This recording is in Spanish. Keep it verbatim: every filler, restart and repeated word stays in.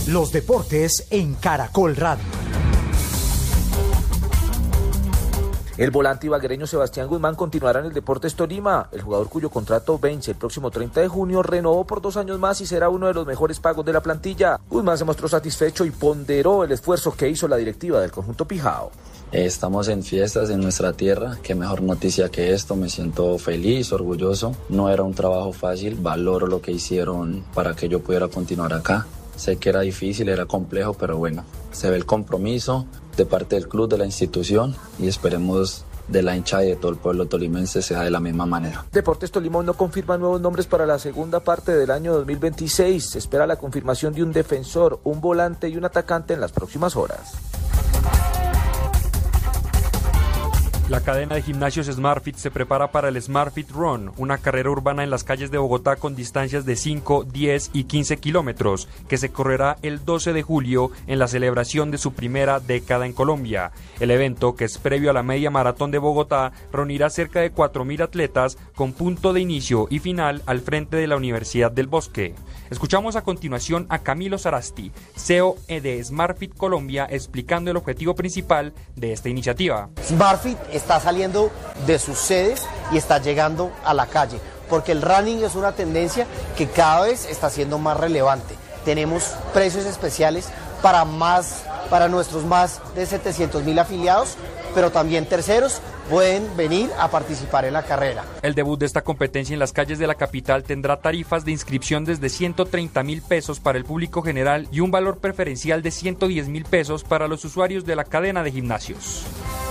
Los deportes en Caracol Radio. El volante ibaguereño Sebastián Guzmán continuará en el Deportes Tolima. El jugador, cuyo contrato vence el próximo treinta de junio, renovó por dos años más y será uno de los mejores pagos de la plantilla. Guzmán se mostró satisfecho y ponderó el esfuerzo que hizo la directiva del conjunto Pijao. Estamos en fiestas en nuestra tierra, qué mejor noticia que esto, me siento feliz, orgulloso. No era un trabajo fácil, valoro lo que hicieron para que yo pudiera continuar acá. Sé que era difícil, era complejo, pero bueno, se ve el compromiso de parte del club, de la institución, y esperemos de la hinchada y de todo el pueblo tolimense sea de la misma manera. Deportes Tolima no confirma nuevos nombres para la segunda parte del año dos mil veintiséis. Se espera la confirmación de un defensor, un volante y un atacante en las próximas horas. La cadena de gimnasios SmartFit se prepara para el SmartFit Run, una carrera urbana en las calles de Bogotá con distancias de cinco, diez y quince kilómetros, que se correrá el doce de julio en la celebración de su primera década en Colombia. El evento, que es previo a la media maratón de Bogotá, reunirá cerca de cuatro mil atletas con punto de inicio y final al frente de la Universidad del Bosque. Escuchamos a continuación a Camilo Sarasti, C E O de SmartFit Colombia, explicando el objetivo principal de esta iniciativa. SmartFit está saliendo de sus sedes y está llegando a la calle, porque el running es una tendencia que cada vez está siendo más relevante. Tenemos precios especiales para más, para nuestros más de setecientos mil afiliados, pero también terceros pueden venir a participar en la carrera. El debut de esta competencia en las calles de la capital tendrá tarifas de inscripción desde ciento treinta mil pesos para el público general y un valor preferencial de ciento diez mil pesos para los usuarios de la cadena de gimnasios.